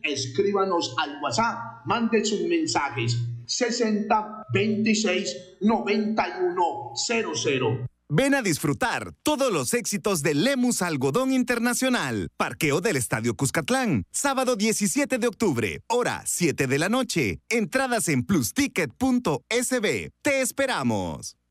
escríbanos al WhatsApp, mande sus mensajes 60 26 91 00. Ven a disfrutar todos los éxitos de Lemus Algodón Internacional. Parqueo del Estadio Cuscatlán. Sábado 17 de octubre, hora 7 de la noche. Entradas en plusticket.sb. Te esperamos.